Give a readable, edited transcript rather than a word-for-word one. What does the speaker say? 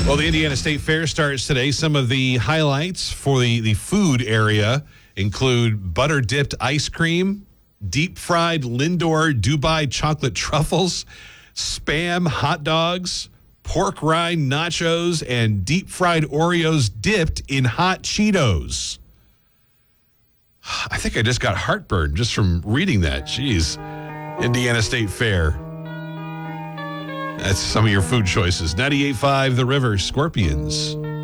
Well, the Indiana State Fair starts today. Some of the highlights for the food area include butter-dipped ice cream, deep-fried Lindor Dubai chocolate truffles, Spam hot dogs, pork rind nachos, and deep-fried Oreos dipped in hot Cheetos. I think I just got heartburn just from reading that. Jeez. Indiana State Fair. That's some of your food choices. 98.5 The River, Scorpions.